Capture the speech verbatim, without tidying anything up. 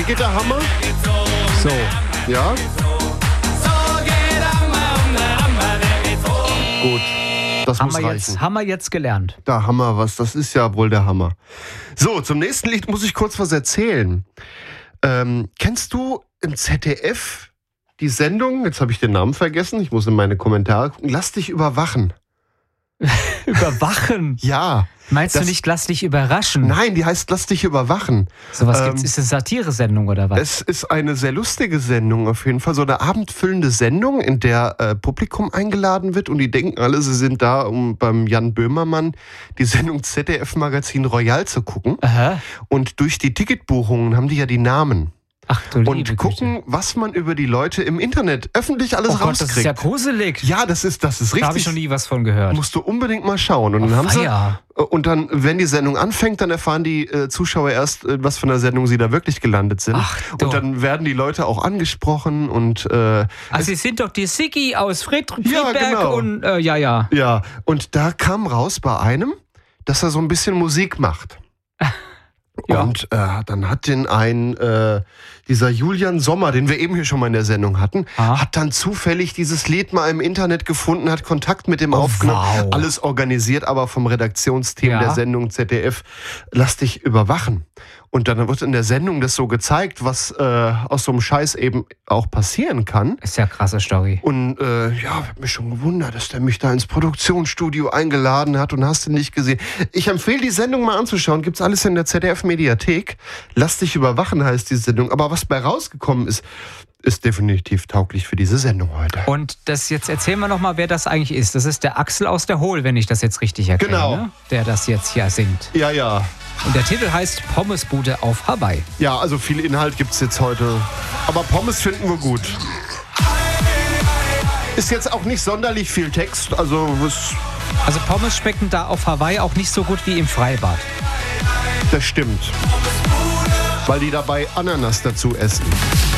geht der Hammer? So. Ja? Gut. Das Haben muss wir, reichen. jetzt, haben wir jetzt gelernt. Der Hammer, was, das ist ja wohl der Hammer. So, zum nächsten Lied muss ich kurz was erzählen. Ähm, kennst du im Z D F die Sendung, jetzt habe ich den Namen vergessen, ich muss in meine Kommentare gucken, Lass dich überwachen. Überwachen? Ja. Meinst das, du nicht, lass dich überraschen? Nein, die heißt Lass dich überwachen. So was Ähm, gibt's? Ist es eine Satire-Sendung oder was? Es ist eine sehr lustige Sendung auf jeden Fall, so eine abendfüllende Sendung, in der äh, Publikum eingeladen wird und die denken alle, sie sind da, um beim Jan Böhmermann die Sendung Z D F-Magazin Royal zu gucken. Aha. Und durch die Ticketbuchungen haben die ja die Namen. Ach du liebe Und gucken, Güte. was man über die Leute im Internet öffentlich alles Oh Gott, rauskriegt. das ist ja gruselig. Ja, das ist, das ist richtig. Da habe ich noch nie was von gehört. Musst du unbedingt mal schauen. Und dann Oh, haben sie, weia. und dann, wenn die Sendung anfängt, dann erfahren die äh, Zuschauer erst, äh, was von der Sendung sie da wirklich gelandet sind. Ach, du. und dann werden die Leute auch angesprochen und äh, Also Sie sind doch die Siggi aus Fried- Ja, Friedberg genau. und äh, ja, ja. ja, und da kam raus bei einem, dass er so ein bisschen Musik macht. Ja. Und äh, dann hat den ein, äh, dieser Julian Sommer, den wir eben hier schon mal in der Sendung hatten, Ah. hat dann zufällig dieses Lied mal im Internet gefunden, hat Kontakt mit dem Oh, aufgenommen. wow. Alles organisiert, aber vom Redaktionsteam Ja. der Sendung Z D F, Lass dich überwachen. Und dann wird in der Sendung das so gezeigt, was äh, aus so einem Scheiß eben auch passieren kann. Ist ja eine krasse Story. Und äh, ja, hab mich schon gewundert, dass der mich da ins Produktionsstudio eingeladen hat und hast du nicht gesehen. Ich empfehle die Sendung mal anzuschauen, gibt's alles in der Z D F-Mediathek. Lass dich überwachen heißt die Sendung. Aber was bei rausgekommen ist, ist definitiv tauglich für diese Sendung heute. Und das jetzt erzählen wir nochmal, wer das eigentlich ist. Das ist der Axel aus der Hohl, wenn ich das jetzt richtig erkenne, Genau. ne? Der das jetzt hier singt. Ja, ja. Und der Titel heißt Pommesbude auf Hawaii. Ja, also viel Inhalt gibt's jetzt heute. Aber Pommes finden wir gut. Ist jetzt auch nicht sonderlich viel Text, also was, Also Pommes schmecken da auf Hawaii auch nicht so gut wie im Freibad. das stimmt. Weil die dabei Ananas dazu essen.